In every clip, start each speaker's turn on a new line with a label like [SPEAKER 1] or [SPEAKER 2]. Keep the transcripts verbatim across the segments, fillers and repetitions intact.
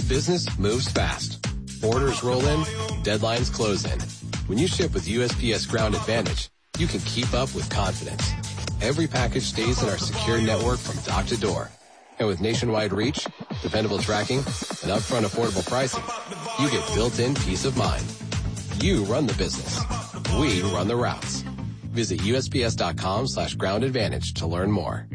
[SPEAKER 1] Business moves fast. Orders roll in, deadlines close in. When you ship with U S P S Ground Advantage, you can keep up with confidence. Every package stays in our secure network from dock to door. And with nationwide reach, dependable tracking, and upfront affordable pricing, you get built-in peace of mind. You run the business. We run the routes. Visit USPS.com slash ground advantage to learn more.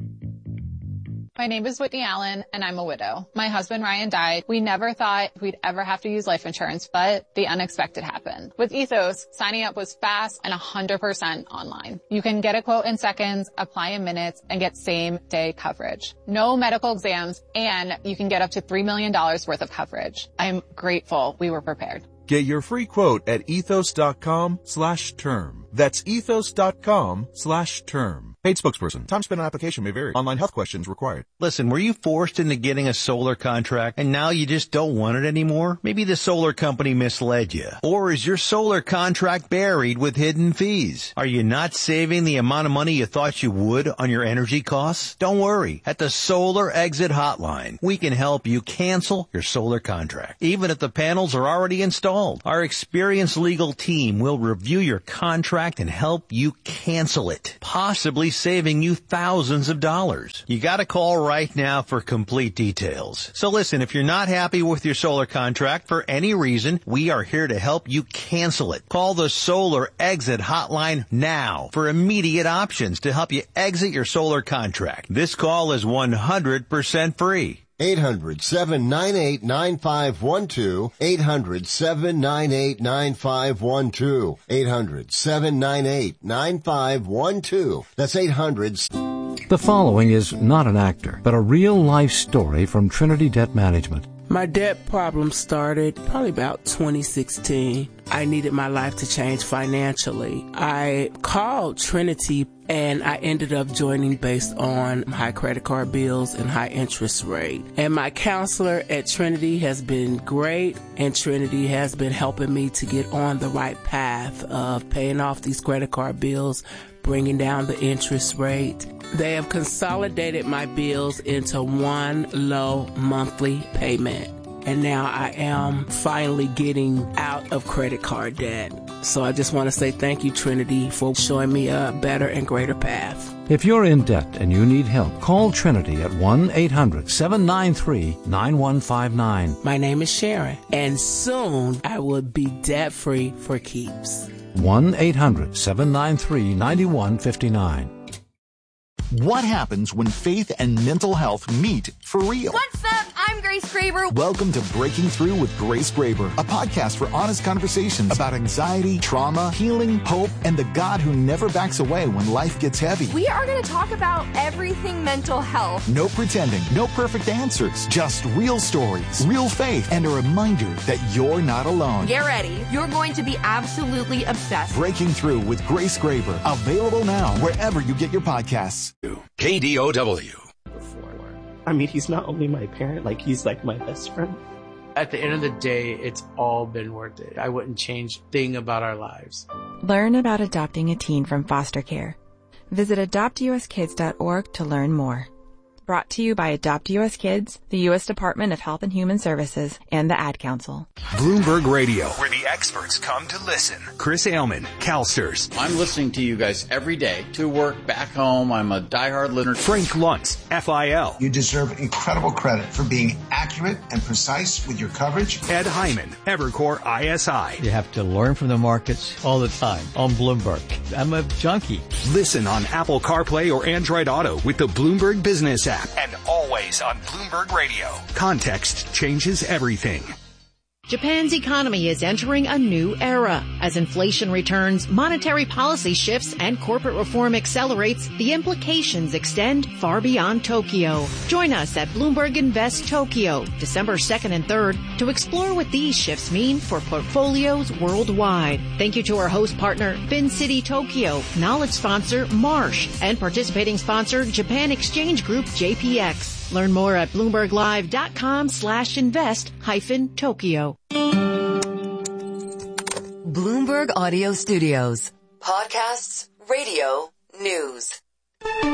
[SPEAKER 2] My name is Whitney Allen, and I'm a widow. My husband, Ryan, died. We never thought we'd ever have to use life insurance, but the unexpected happened. With Ethos, signing up was fast and one hundred percent online. You can get a quote in seconds, apply in minutes, and get same-day coverage. No medical exams, and you can get up to three million dollars worth of coverage. I'm grateful we were prepared.
[SPEAKER 3] Get your free quote at ethos.com slash term. That's ethos.com slash term. Paid spokesperson. Time spent on application may vary. Online health questions required.
[SPEAKER 4] Listen, were you forced into getting a solar contract and now you just don't want it anymore? Maybe the solar company misled you. Or is your solar contract buried with hidden fees? Are you not saving the amount of money you thought you would on your energy costs? Don't worry. At the Solar Exit Hotline, we can help you cancel your solar contract, even if the panels are already installed. Our experienced legal team will review your contract and help you cancel it, possibly saving you thousands of dollars. You gotta call right now for complete details. So listen, if you're not happy with your solar contract for any reason, we are here to help you cancel it. Call the Solar Exit Hotline now for immediate options to help you exit your solar contract. This call is one hundred percent free.
[SPEAKER 5] eight hundred, seven nine eight, nine five one two. eight hundred, seven nine eight, nine five one two. eight hundred, seven nine eight, nine five one two. That's eight hundred.
[SPEAKER 6] The following is not an actor, but a real-life story from Trinity Debt Management.
[SPEAKER 7] My debt problem started probably about twenty sixteen. I needed my life to change financially. I called Trinity and I ended up joining based on high credit card bills and high interest rate. And my counselor at Trinity has been great, and Trinity has been helping me to get on the right path of paying off these credit card bills, bringing down the interest rate. They have consolidated my bills into one low monthly payment. And now I am finally getting out of credit card debt. So I just want to say thank you, Trinity, for showing me a better and greater path.
[SPEAKER 6] If you're in debt and you need help, call Trinity at one eight hundred, seven nine three, nine one five nine.
[SPEAKER 7] My name is Sharon, and soon I will be debt-free for keeps.
[SPEAKER 6] one eight hundred, seven nine three, nine one five nine.
[SPEAKER 8] What happens when faith and mental health meet for real?
[SPEAKER 9] What's up? I'm Grace Graber.
[SPEAKER 8] Welcome to Breaking Through with Grace Graber, a podcast for honest conversations about anxiety, trauma, healing, hope, and the God who never backs away when life gets heavy.
[SPEAKER 9] We are going to talk about everything mental health.
[SPEAKER 8] No pretending, no perfect answers, just real stories, real faith, and a reminder that you're not alone.
[SPEAKER 9] Get ready. You're going to be absolutely obsessed.
[SPEAKER 8] Breaking Through with Grace Graber, available now wherever you get your podcasts.
[SPEAKER 10] K D O W.
[SPEAKER 11] I mean, he's not only my parent, like, he's like my best friend.
[SPEAKER 12] At the end of the day, it's all been worth it. I wouldn't change a thing about our lives.
[SPEAKER 13] Learn about adopting a teen from foster care. Visit adopt u s kids dot org to learn more. Brought to you by Adopt U S Kids, the U S Department of Health and Human Services, and the Ad Council.
[SPEAKER 10] Bloomberg Radio, where the experts come to listen. Chris Ailman, CalSTRS.
[SPEAKER 14] I'm listening to you guys every day to work back home. I'm a diehard listener.
[SPEAKER 10] Frank Luntz, F I L.
[SPEAKER 15] You deserve incredible credit for being accurate and precise with your coverage.
[SPEAKER 10] Ed Hyman, Evercore I S I.
[SPEAKER 16] You have to learn from the markets all the time on Bloomberg. I'm a junkie.
[SPEAKER 10] Listen on Apple CarPlay or Android Auto with the Bloomberg Business app. And always on Bloomberg Radio. Context changes everything.
[SPEAKER 17] Japan's economy is entering a new era. As inflation returns, monetary policy shifts, and corporate reform accelerates, the implications extend far beyond Tokyo. Join us at Bloomberg Invest Tokyo, December second and third, to explore what these shifts mean for portfolios worldwide. Thank you to our host partner, FinCity Tokyo, knowledge sponsor, Marsh, and participating sponsor, Japan Exchange Group, J P X. Learn more at BloombergLive.com slash invest hyphen Tokyo.
[SPEAKER 18] Bloomberg Audio Studios. Podcasts, radio, news.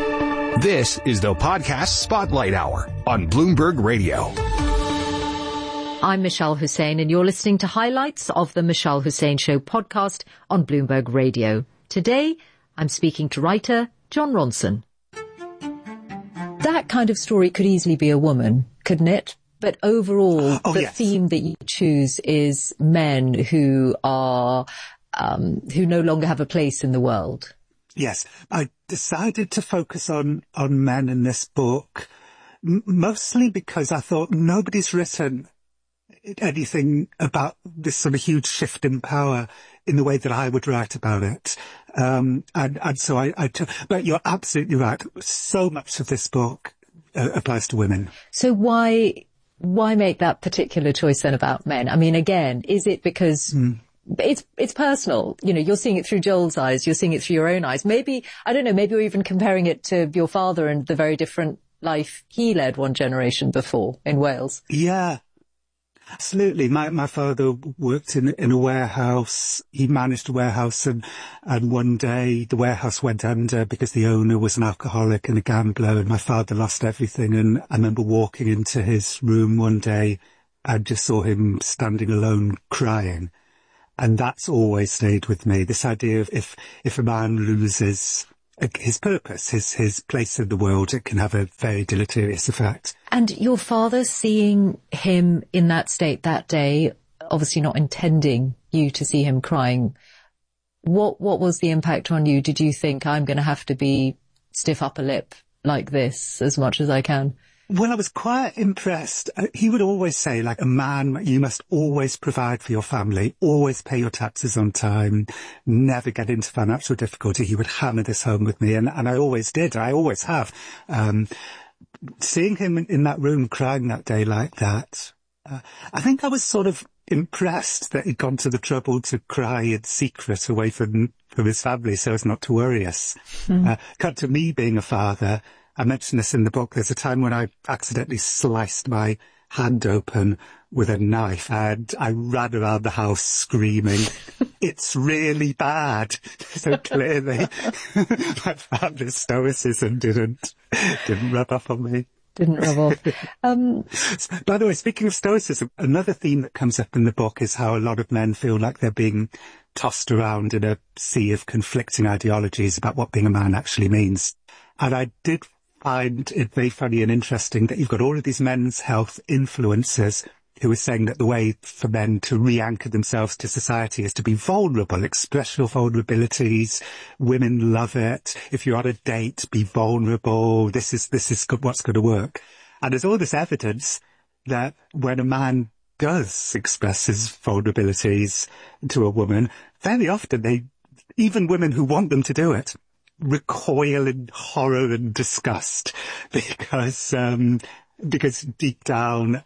[SPEAKER 10] This is the Podcast Spotlight Hour on Bloomberg Radio.
[SPEAKER 19] I'm Michelle Hussein, and you're listening to highlights of the Michelle Hussein Show podcast on Bloomberg Radio. Today, I'm speaking to writer Jon Ronson. That kind of story could easily be a woman, couldn't it? But overall, oh, the yes. theme that you choose is men who are, um, who no longer have a place in the world.
[SPEAKER 20] Yes, I decided to focus on, on men in this book, m- mostly because I thought nobody's written anything about this sort of huge shift in power in the way that I would write about it. Um, and, and so I, I t- but you're absolutely right. So much of this book uh, applies to women.
[SPEAKER 19] So why, why make that particular choice then about men? I mean, again, is it because mm. it's, it's personal? You know, you're seeing it through Joel's eyes, you're seeing it through your own eyes. Maybe, I don't know, maybe you're even comparing it to your father and the very different life he led one generation before in Wales.
[SPEAKER 20] Yeah. Absolutely. My, my father worked in, in a warehouse. He managed a warehouse and, and one day the warehouse went under because the owner was an alcoholic and a gambler, and my father lost everything. And I remember walking into his room one day and just saw him standing alone crying. And that's always stayed with me. This idea of if, if a man loses his purpose, his, his place in the world, it can have a very deleterious effect.
[SPEAKER 19] And your father seeing him in that state that day, obviously not intending you to see him crying, what, what was the impact on you? Did you think, I'm going to have to be stiff upper lip like this as much as I can?
[SPEAKER 20] Well, I was quite impressed. Uh, he would always say, like, a man, you must always provide for your family, always pay your taxes on time, never get into financial difficulty. He would hammer this home with me, and, and I always did. I always have. Um, seeing him in, in that room crying that day like that, uh, I think I was sort of impressed that he'd gone to the trouble to cry in secret away from, from his family so as not to worry us. Mm. Uh, cut to me being a father. I mentioned this in the book. There's a time when I accidentally sliced my hand open with a knife and I ran around the house screaming, it's really bad. So clearly my family's stoicism didn't, didn't rub off on me.
[SPEAKER 19] Didn't rub off. Um,
[SPEAKER 20] By the way, speaking of stoicism, another theme that comes up in the book is how a lot of men feel like they're being tossed around in a sea of conflicting ideologies about what being a man actually means. And I did find it very funny and interesting that you've got all of these men's health influencers who are saying that the way for men to re-anchor themselves to society is to be vulnerable, express your vulnerabilities. Women love it. If you're on a date, be vulnerable. This is, this is good, what's going to work. And there's all this evidence that when a man does express his vulnerabilities to a woman, very often they, even women who want them to do it, recoil in horror and disgust because, um, because deep down,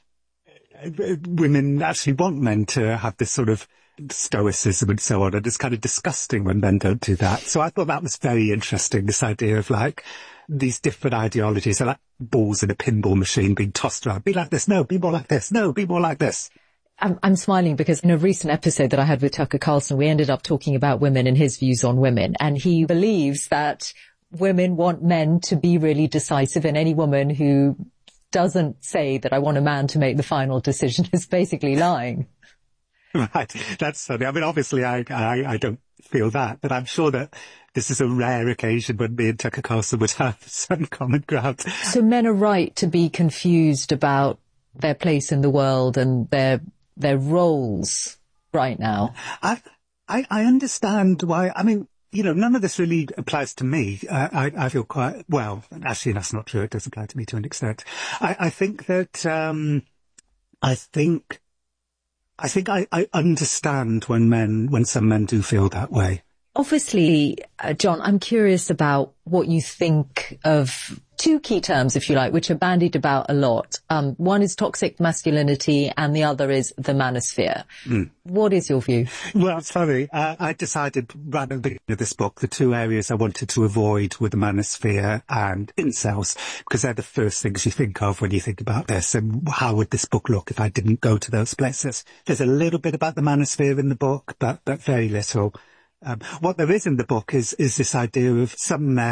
[SPEAKER 20] women actually want men to have this sort of stoicism and so on, and it's kind of disgusting when men don't do that. So I thought that was very interesting, this idea of like these different ideologies are like balls in a pinball machine being tossed around. Be like this, no, be more like this, no, be more like this.
[SPEAKER 19] I'm, I'm smiling because in a recent episode that I had with Tucker Carlson, we ended up talking about women and his views on women. And he believes that women want men to be really decisive, and any woman who doesn't say that I want a man to make the final decision is basically lying.
[SPEAKER 20] Right. That's funny. I mean, obviously I, I, I don't feel that, but I'm sure that this is a rare occasion when me and Tucker Carlson would have some common ground.
[SPEAKER 19] So men are right to be confused about their place in the world and their their roles right now.
[SPEAKER 20] I, I, I understand why. I mean, you know, none of this really applies to me. Uh, I, I feel quite, well, actually that's not true. It does apply to me to an extent. I, I think that, um, I think, I think I, I understand when men, when some men do feel that way.
[SPEAKER 19] Obviously, uh, Jon, I'm curious about what you think of two key terms, if you like, which are bandied about a lot. Um, one is toxic masculinity and the other is the manosphere. Mm. What is your view?
[SPEAKER 20] Well, it's funny. Uh, I decided right at the beginning of this book, the two areas I wanted to avoid were the manosphere and incels, because they're the first things you think of when you think about this. And how would this book look if I didn't go to those places? There's a little bit about the manosphere in the book, but, but very little. Um, what there is in the book is, is this idea of some men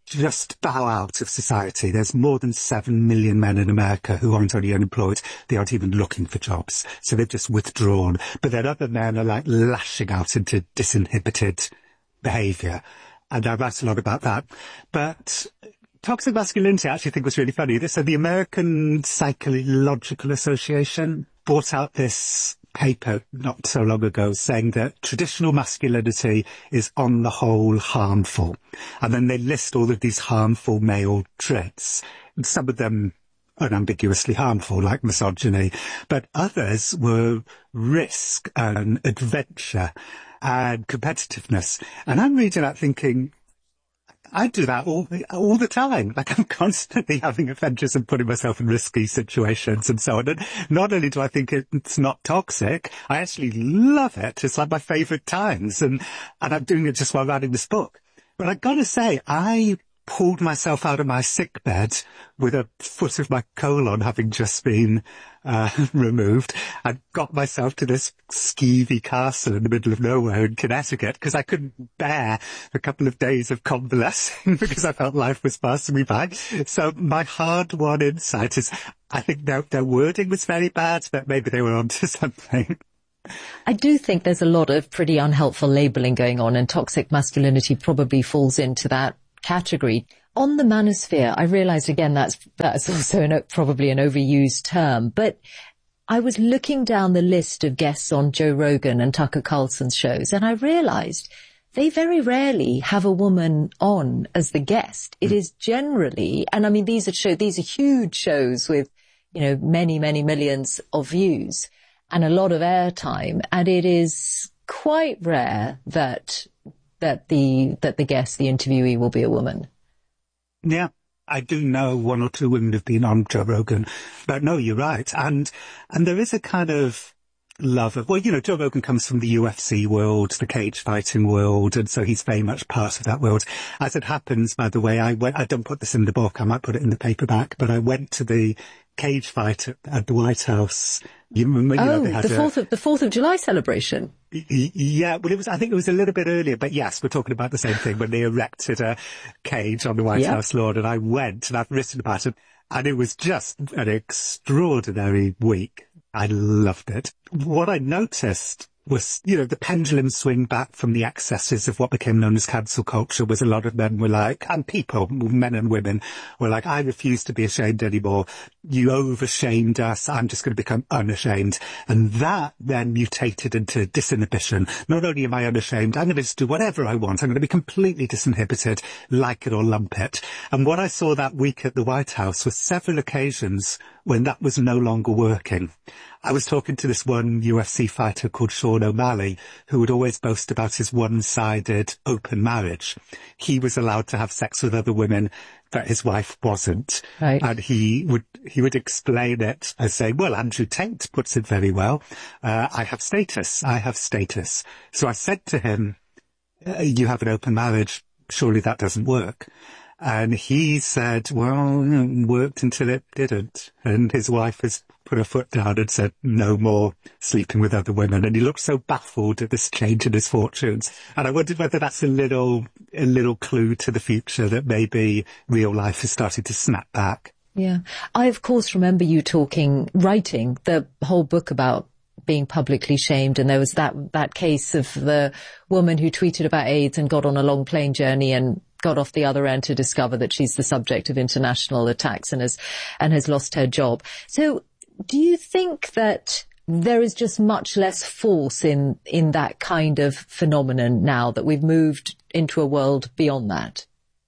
[SPEAKER 20] just bow out of society. There's more than seven million men in America who aren't only unemployed, they aren't even looking for jobs. So they've just withdrawn. But then other men are like lashing out into disinhibited behaviour. And I write a lot about that. But toxic masculinity I actually think was really funny. So the American Psychological Association brought out this paper not so long ago saying that traditional masculinity is on the whole harmful. And then they list all of these harmful male traits. And some of them unambiguously harmful, like misogyny, but others were risk and adventure and competitiveness. And I'm reading that thinking, I do that all the, all the time. Like, I'm constantly having adventures and putting myself in risky situations and so on. And not only do I think it's not toxic, I actually love it. It's like my favourite times. And, and I'm doing it just while writing this book. But I've got to say, I pulled myself out of my sick bed with a foot of my colon having just been uh, removed. I got myself to this skeevy castle in the middle of nowhere in Connecticut because I couldn't bear a couple of days of convalescing because I felt life was passing me by. So my hard-won insight is, I think their, their wording was very bad, that maybe they were onto something.
[SPEAKER 19] I do think there's a lot of pretty unhelpful labelling going on, and toxic masculinity probably falls into that category. On the manosphere, I realised again that's that's also an, probably an overused term, but I was looking down the list of guests on Joe Rogan and Tucker Carlson's shows, and I realised they very rarely have a woman on as the guest. It is generally, and I mean these are show these are huge shows with, you know, many many millions of views and a lot of airtime, and it is quite rare that that the that the guest, the interviewee, will be a woman.
[SPEAKER 20] Yeah, I do know one or two women have been on Joe Rogan, but no, you're right. And and there is a kind of love of, well, you know, Joe Rogan comes from the U F C world, the cage fighting world, and so he's very much part of that world. As it happens, by the way, I went, I don't put this in the book, I might put it in the paperback, but I went to the cage fight at, at the White House. You remember, you
[SPEAKER 19] oh,
[SPEAKER 20] know, they had
[SPEAKER 19] the fourth of the Fourth of July celebration.
[SPEAKER 20] Yeah, well, it was. I think it was a little bit earlier, but yes, we're talking about the same thing when they erected a cage on the White
[SPEAKER 19] yeah.
[SPEAKER 20] House lawn, and I went, and I've written about it, and it was just an extraordinary week. I loved it. What I noticed was, you know, the pendulum swing back from the excesses of what became known as cancel culture was a lot of men were like, and people, men and women, were like, I refuse to be ashamed anymore. You over-shamed us. I'm just going to become unashamed. And that then mutated into disinhibition. Not only am I unashamed, I'm going to just do whatever I want. I'm going to be completely disinhibited, like it or lump it. And what I saw that week at the White House was several occasions when that was no longer working. I was talking to this one U F C fighter called Sean O'Malley, who would always boast about his one-sided open marriage. He was allowed to have sex with other women, but his wife wasn't.
[SPEAKER 19] Right.
[SPEAKER 20] And he would he would explain it as saying, well, Andrew Tate puts it very well. Uh, I have status. I have status. So I said to him, you have an open marriage. Surely that doesn't work. And he said, well, it worked until it didn't. And his wife has put her foot down and said, no more sleeping with other women. And he looked so baffled at this change in his fortunes. And I wondered whether that's a little, a little clue to the future that maybe real life is starting to snap back.
[SPEAKER 19] Yeah. I, of course, remember you talking, writing the whole book about being publicly shamed, and there was that, that case of the woman who tweeted about AIDS and got on a long plane journey and got off the other end to discover that she's the subject of international attacks and has, and has lost her job. So do you think that there is just much less force in, in that kind of phenomenon now that we've moved into a world beyond that?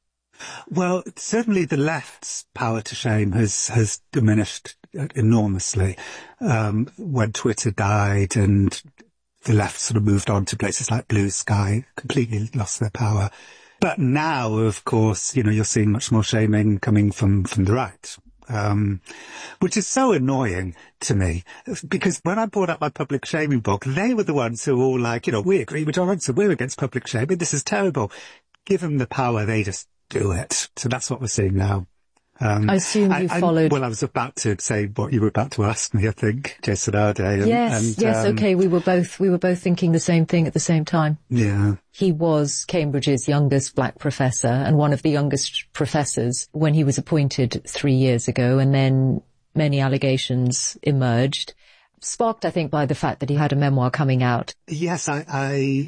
[SPEAKER 20] Well, certainly the left's power to shame has, has diminished enormously. Um, when Twitter died and the left sort of moved on to places like Blue Sky, completely lost their power. But now, of course, you know, you're seeing much more shaming coming from, from the right. Um, which is so annoying to me, because when I brought up my public shaming book, they were the ones who were all like, you know, we agree with Jon Ronson, we're against public shaming, this is terrible. Give them the power, they just do it. So that's what we're seeing now. Um,
[SPEAKER 19] I assume you
[SPEAKER 20] I,
[SPEAKER 19] followed...
[SPEAKER 20] I, well, I was about to say what you were about to ask me, I think, Jason Arde. And,
[SPEAKER 19] yes,
[SPEAKER 20] and,
[SPEAKER 19] yes,
[SPEAKER 20] um,
[SPEAKER 19] okay, we were both, we were both thinking the same thing at the same time.
[SPEAKER 20] Yeah.
[SPEAKER 19] He was Cambridge's youngest black professor and one of the youngest professors when he was appointed three years ago, and then many allegations emerged, sparked, I think, by the fact that he had a memoir coming out.
[SPEAKER 20] Yes, I, I,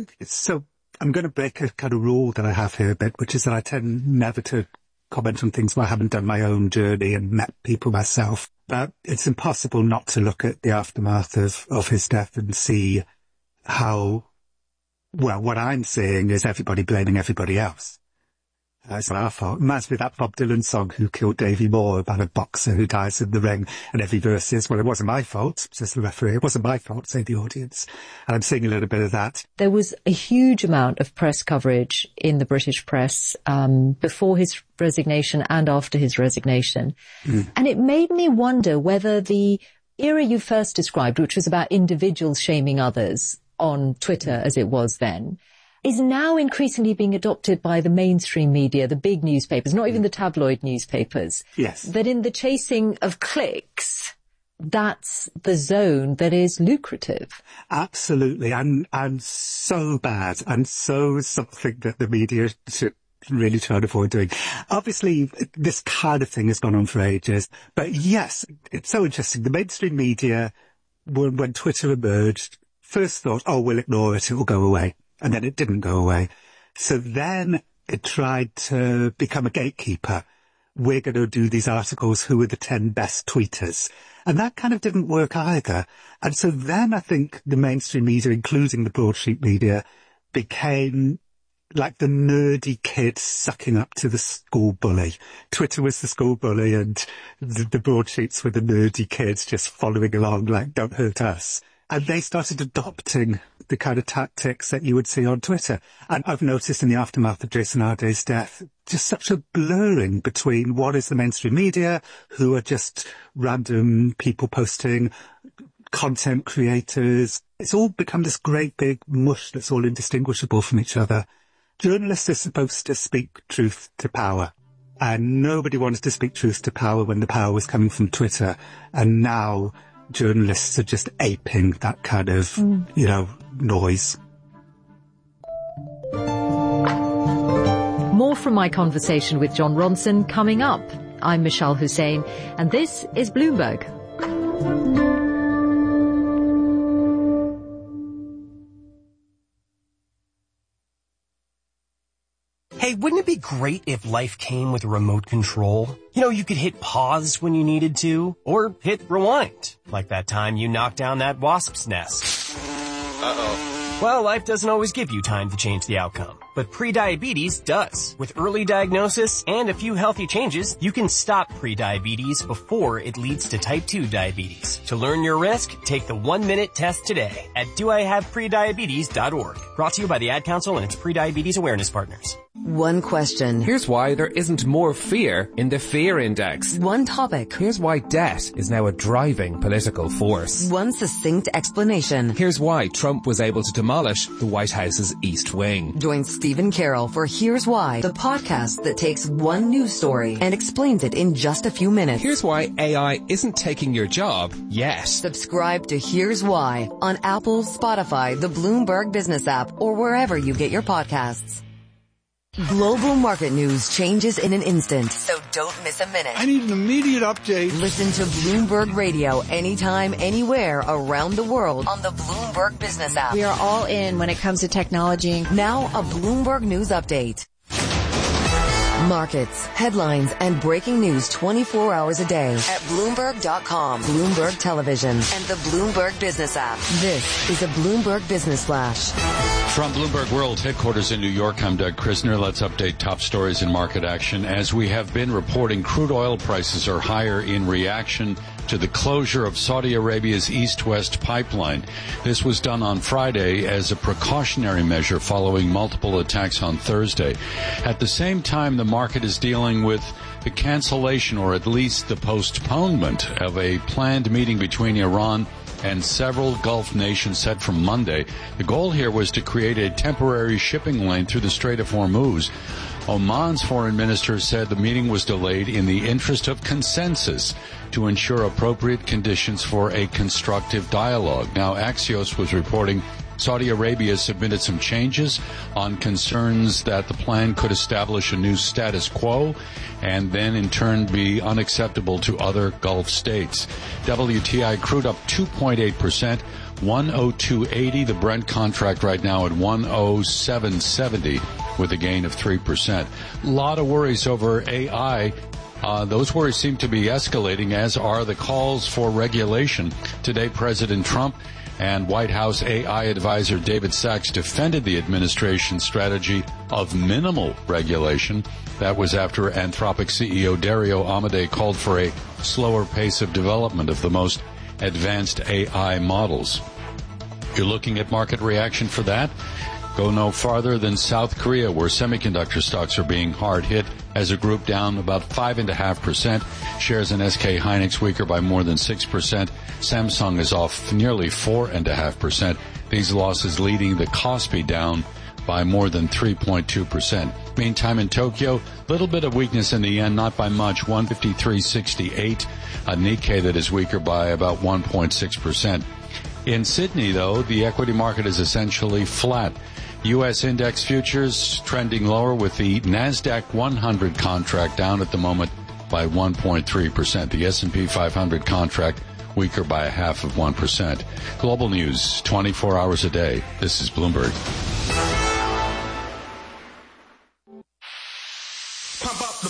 [SPEAKER 20] so I'm going to break a kind of rule that I have here a bit, which is that I tend never to comment on things where I haven't done my own journey and met people myself. But it's impossible not to look at the aftermath of, of his death and see how, well, what I'm seeing is everybody blaming everybody else. Uh, it's not our fault. It reminds me of that Bob Dylan song, Who Killed Davy Moore, about a boxer who dies in the ring, and every verse is, well, it wasn't my fault, says the referee. It wasn't my fault, say the audience. And I'm seeing a little bit of that.
[SPEAKER 19] There was a huge amount of press coverage in the British press um, before his resignation and after his resignation. Mm. And it made me wonder whether the era you first described, which was about individuals shaming others on Twitter as it was then, is now increasingly being adopted by the mainstream media, the big newspapers, not even the tabloid newspapers.
[SPEAKER 20] Yes.
[SPEAKER 19] That in the chasing of clicks, that's the zone that is lucrative.
[SPEAKER 20] Absolutely. And, and so bad, and so something that the media should really try to avoid doing. Obviously, this kind of thing has gone on for ages. But yes, it's so interesting. The mainstream media, when, when Twitter emerged, first thought, oh, we'll ignore it, it will go away. And then it didn't go away. So then it tried to become a gatekeeper. We're going to do these articles, who are the ten best tweeters? And that kind of didn't work either. And so then I think the mainstream media, including the broadsheet media, became like the nerdy kid sucking up to the school bully. Twitter was the school bully, and the, the broadsheets were the nerdy kids just following along like, don't hurt us. And they started adopting the kind of tactics that you would see on Twitter. And I've noticed in the aftermath of Jason Arde's death, just such a blurring between what is the mainstream media, who are just random people posting, content creators. It's all become this great big mush that's all indistinguishable from each other. Journalists are supposed to speak truth to power. And nobody wanted to speak truth to power when the power was coming from Twitter. And now journalists are just aping that kind of, mm. you know, noise.
[SPEAKER 19] More from my conversation with Jon Ronson coming up. I'm Michelle Hussein, and this is Bloomberg.
[SPEAKER 21] Hey, wouldn't it be great if life came with a remote control? You know, you could hit pause when you needed to, or hit rewind, like that time you knocked down that wasp's nest. Uh-oh. Well, life doesn't always give you time to change the outcome, but prediabetes does. With early diagnosis and a few healthy changes, you can stop prediabetes before it leads to type two diabetes. To learn your risk, take the one-minute test today at do I have prediabetes dot org. Brought to you by the Ad Council and its prediabetes awareness partners.
[SPEAKER 18] One question.
[SPEAKER 22] Here's why there isn't more fear in the fear index.
[SPEAKER 18] One topic.
[SPEAKER 22] Here's why debt is now a driving political force.
[SPEAKER 18] One succinct explanation.
[SPEAKER 22] Here's why Trump was able to demolish the White House's East Wing.
[SPEAKER 18] Join Stephen Carroll for Here's Why, the podcast that takes one news story and explains it in just a few minutes.
[SPEAKER 22] Here's why A I isn't taking your job yet.
[SPEAKER 18] Subscribe to Here's Why on Apple, Spotify, the Bloomberg Business app, or wherever you get your podcasts. Global market news changes in an instant, so don't miss a minute.
[SPEAKER 23] I need an immediate update.
[SPEAKER 18] Listen to Bloomberg Radio anytime, anywhere around the world on the Bloomberg Business app.
[SPEAKER 24] We are all in when it comes to technology.
[SPEAKER 18] Now a Bloomberg News update. Markets, headlines, and breaking news twenty-four hours a day at Bloomberg dot com, Bloomberg Television, and the Bloomberg Business app. This is a Bloomberg Business Flash.
[SPEAKER 25] From Bloomberg World headquarters in New York, I'm Doug Krisner. Let's update top stories in market action. As we have been reporting, crude oil prices are higher in reaction to the closure of Saudi Arabia's East-West pipeline. This was done on Friday as a precautionary measure following multiple attacks on Thursday. At the same time, the market is dealing with the cancellation, or at least the postponement, of a planned meeting between Iran and several Gulf nations set for Monday. The goal here was to create a temporary shipping lane through the Strait of Hormuz. Oman's foreign minister said the meeting was delayed in the interest of consensus to ensure appropriate conditions for a constructive dialogue. Now, Axios was reporting Saudi Arabia submitted some changes on concerns that the plan could establish a new status quo and then in turn be unacceptable to other Gulf states. W T I crude up two point eight percent, one oh two eighty. The Brent contract right now at one oh seven seventy with a gain of three percent. A lot of worries over A I. Uh, those worries seem to be escalating, as are the calls for regulation. Today, President Trump and White House A I advisor David Sachs defended the administration's strategy of minimal regulation. That was after Anthropic C E O Dario Amodei called for a slower pace of development of the most advanced A I models. You're looking at market reaction for that? Go no farther than South Korea, where semiconductor stocks are being hard hit as a group, down about five point five percent. Shares in S K Hynix weaker by more than six percent. Samsung is off nearly four point five percent. These losses leading the Kospi down by more than three point two percent. Meantime, in Tokyo, little bit of weakness in the yen, not by much, one fifty-three sixty-eight. A Nikkei that is weaker by about one point six percent. In Sydney, though, the equity market is essentially flat. U S index futures trending lower, with the NASDAQ one hundred contract down at the moment by one point three percent. The S and P five hundred contract weaker by a half of one percent. Global news, twenty-four hours a day. This is Bloomberg.
[SPEAKER 1] Pump up the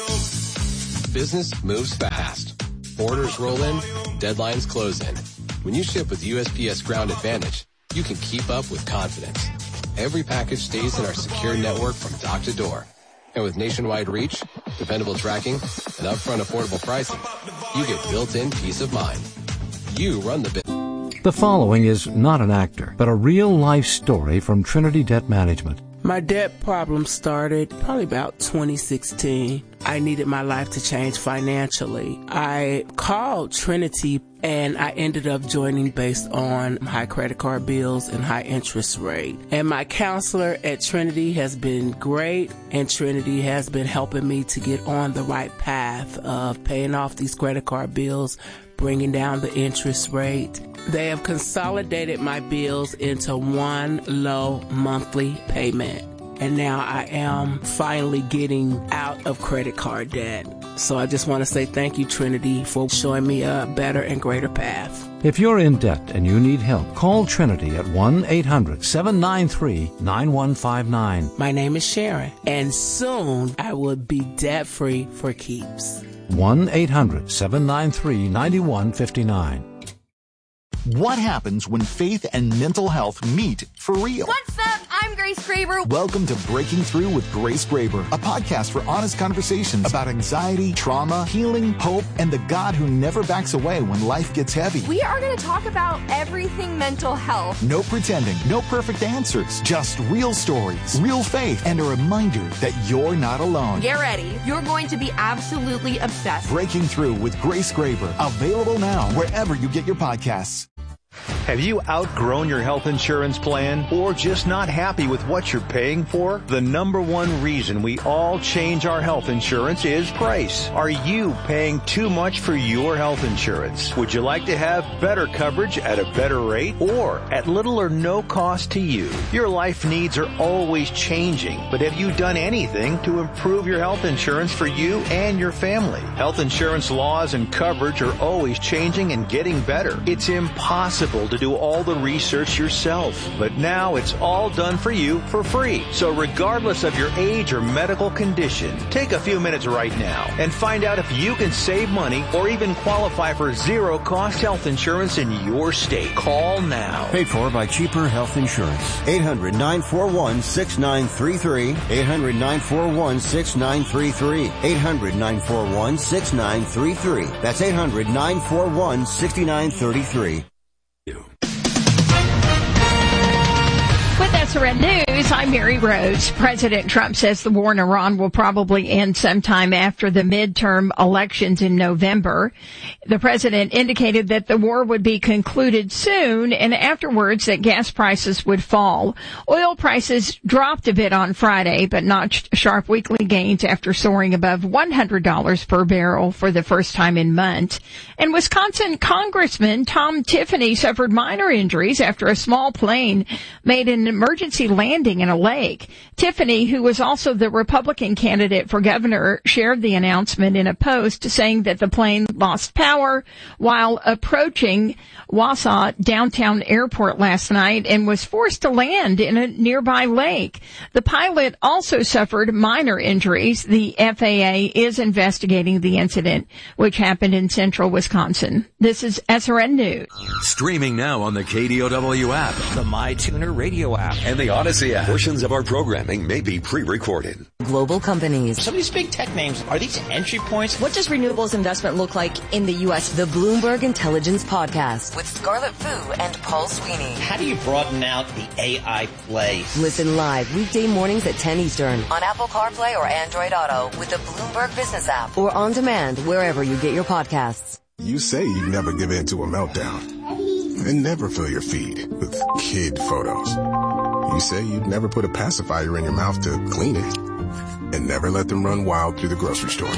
[SPEAKER 1] volume. Business moves fast. Orders roll in, deadlines close in. When you ship with U S P S Ground Advantage, you can keep up with confidence. Every package stays in our secure network from dock to door. And with nationwide reach, dependable tracking, and upfront affordable pricing, you get built-in peace of mind. You run the business.
[SPEAKER 6] The following is not an actor, but a real-life story from Trinity Debt Management.
[SPEAKER 7] My debt problem started probably about twenty sixteen. I needed my life to change financially. I called Trinity and I ended up joining based on high credit card bills and high interest rate. And my counselor at Trinity has been great, and Trinity has been helping me to get on the right path of paying off these credit card bills, bringing down the interest rate. They have consolidated my bills into one low monthly payment. And now I am finally getting out of credit card debt. So I just want to say thank you, Trinity, for showing me a better and greater path.
[SPEAKER 6] If you're in debt and you need help, call Trinity at one eight hundred seven nine three nine one five nine.
[SPEAKER 7] My name is Sharon, and soon I will be debt-free for keeps.
[SPEAKER 6] one eight hundred seven nine three nine one five nine.
[SPEAKER 8] What happens when faith and mental health meet for real?
[SPEAKER 9] What's up? I'm Grace Graber.
[SPEAKER 8] Welcome to Breaking Through with Grace Graber, a podcast for honest conversations about anxiety, trauma, healing, hope, and the God who never backs away when life gets heavy.
[SPEAKER 9] We are going to talk about everything mental health.
[SPEAKER 8] No pretending, no perfect answers, just real stories, real faith, and a reminder that you're not alone.
[SPEAKER 9] Get ready. You're going to be absolutely obsessed.
[SPEAKER 8] Breaking Through with Grace Graber, available now wherever you get your podcasts.
[SPEAKER 2] Have you outgrown your health insurance plan or just not happy with what you're paying for? The number one reason we all change our health insurance is price. Are you paying too much for your health insurance? Would you like to have better coverage at a better rate or at little or no cost to you? Your life needs are always changing, but have you done anything to improve your health insurance for you and your family? Health insurance laws and coverage are always changing and getting better. It's impossible to do all the research yourself, but now it's all done for you for free. So regardless of your age or medical condition, take a few minutes right now and find out if you can save money or even qualify for zero cost health insurance in your state. Call now.
[SPEAKER 5] Paid for by Cheaper Health Insurance. eight hundred nine four one six nine three three. eight hundred nine four one six nine three three. eight hundred nine four one six nine three three. That's eight hundred nine four one six nine three three.
[SPEAKER 3] With S R N News, News, I'm Mary Rose. President Trump says the war in Iran will probably end sometime after the midterm elections in November. The president indicated that the war would be concluded soon, and afterwards that gas prices would fall. Oil prices dropped a bit on Friday, but notched sharp weekly gains after soaring above one hundred dollars per barrel for the first time in months. And Wisconsin Congressman Tom Tiffany suffered minor injuries after a small plane made an emergency landing in a lake. Tiffany, who was also the Republican candidate for governor, shared the announcement in a post saying that the plane lost power while approaching Wausau downtown airport last night and was forced to land in a nearby lake. The pilot also suffered minor injuries. The F A A is investigating the incident, which happened in central Wisconsin. This is S R N News.
[SPEAKER 4] Streaming now on the K D O W app,
[SPEAKER 11] the MyTuner radio app,
[SPEAKER 4] and the Odyssey app. Portions of our programming may be pre-recorded.
[SPEAKER 18] Global companies.
[SPEAKER 12] Some of these big tech names, are these entry points?
[SPEAKER 18] What does renewables investment look like in the U S? The Bloomberg Intelligence Podcast with Scarlett Fu and Paul Sweeney.
[SPEAKER 12] How do you broaden out the A I play?
[SPEAKER 18] Listen live weekday mornings at ten Eastern on Apple CarPlay or Android Auto with the Bloomberg Business app or on demand wherever you get your podcasts.
[SPEAKER 23] You say you never give in to a meltdown and never fill your feed with kid photos. You say you'd never put a pacifier in your mouth to clean it and never let them run wild through the grocery store.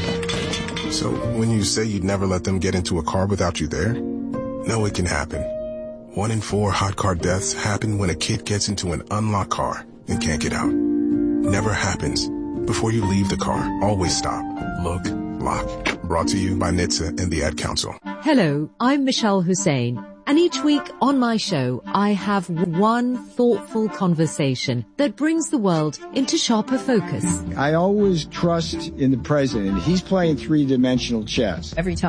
[SPEAKER 23] So when you say you'd never let them get into a car without you there, know it can happen. One in four hot car deaths happen when a kid gets into an unlocked car and can't get out. Never happens. Before you leave the car, always stop, look, lock. Brought to you by N H T S A and the Ad Council.
[SPEAKER 19] Hello, I'm Michelle Hussein. And each week on my show, I have one thoughtful conversation that brings the world into sharper focus.
[SPEAKER 26] I always trust in the president. He's playing three-dimensional chess.
[SPEAKER 19] Every time